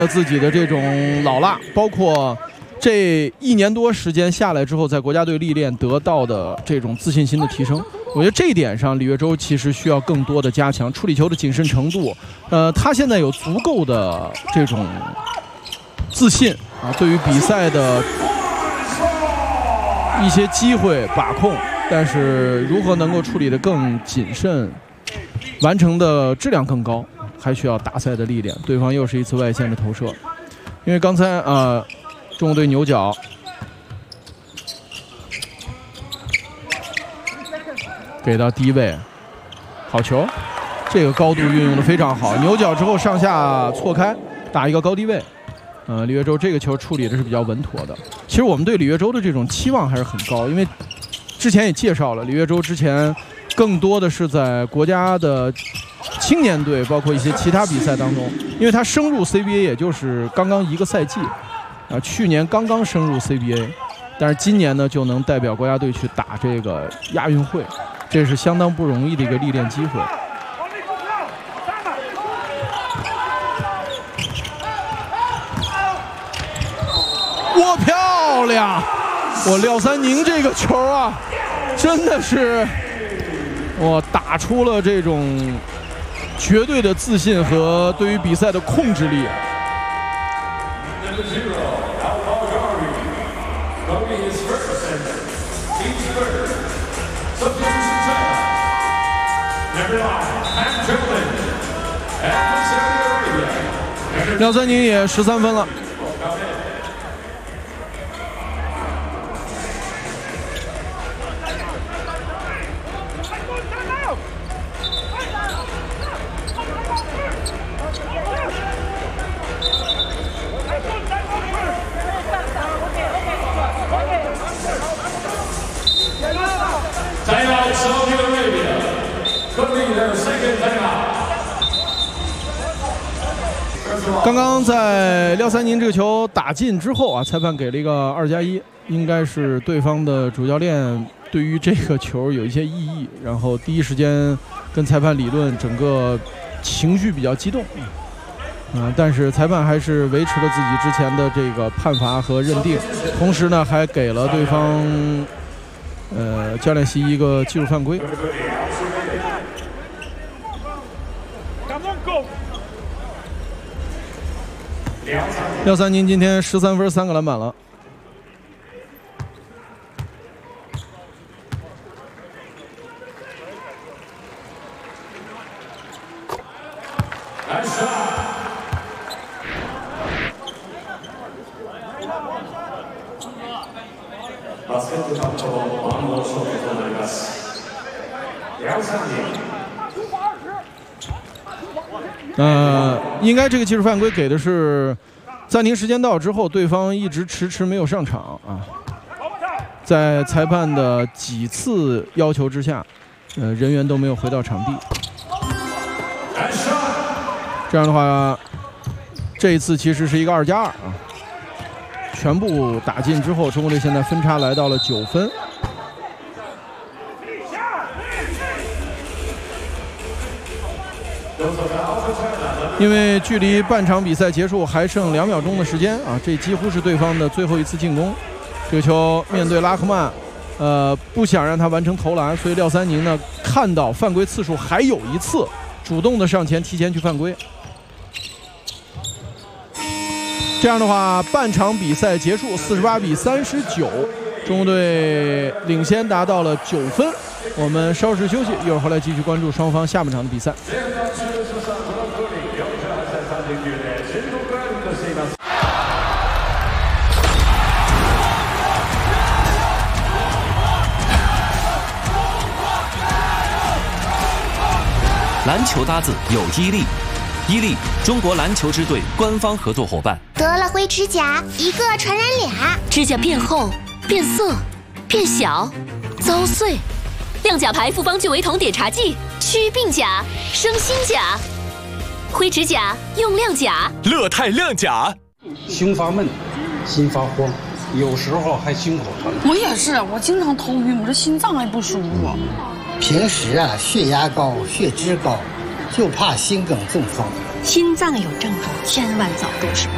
自己的这种老辣，包括这1年多时间下来之后，在国家队历练得到的这种自信心的提升，我觉得这一点上，李月洲其实需要更多的加强处理球的谨慎程度。他现在有足够的这种自信啊，对于比赛的一些机会把控，但是如何能够处理得更谨慎，完成的质量更高，还需要大赛的历练。对方又是一次外线的投射，因为刚才中国队牛角给到低位，好球，这个高度运用的非常好。牛角之后上下错开，打一个高低位。李月洲这个球处理的是比较稳妥的。其实我们对李月洲的这种期望还是很高，因为之前也介绍了，李月洲之前更多的是在国家的青年队，包括一些其他比赛当中，因为他升入 CBA 也就是刚刚一个赛季，去年刚刚升入 CBA， 但是今年呢就能代表国家队去打这个亚运会，这是相当不容易的一个历练机会。哇，漂亮！廖三宁这个球啊，真的是打出了这种绝对的自信和对于比赛的控制力。廖三宁也13分了。刚刚在廖三宁这个球打进之后啊，裁判给了一个2+1，应该是对方的主教练对于这个球有一些异议，然后第一时间跟裁判理论，整个情绪比较激动。但是裁判还是维持了自己之前的这个判罚和认定，同时呢还给了对方教练席一个技术犯规。廖三宁今天13分3个篮板了。应该这个技术犯规给的是暂停时间到之后，对方一直迟迟没有上场啊。在裁判的几次要求之下，人员都没有回到场地。这样的话，这一次其实是一个2+2啊。全部打进之后，中国队现在分差来到了9分。因为距离半场比赛结束还剩2秒钟的时间啊，这几乎是对方的最后一次进攻。这个球面对拉克曼，不想让他完成投篮，所以廖三宁呢看到犯规次数还有一次，主动的上前提前去犯规。这样的话，半场比赛结束，48比39，中国队领先达到了9分。我们稍事休息，一会儿回来继续关注双方下半场的比赛。 篮球搭子有伊利，伊利中国篮球支队官方合作伙伴。 得了灰指甲，一个传染俩， 指甲变厚、变色、变小、遭碎。亮甲牌复方聚维酮碘茶剂，祛病甲，生新甲。灰指甲用亮甲， 乐泰亮甲。 胸发闷，心发慌，有时候还心口疼。 我也是，我经常头晕，我这心脏还不舒服。 平时血压高、血脂高，就怕心梗中风。 心脏有症状，千万早重视。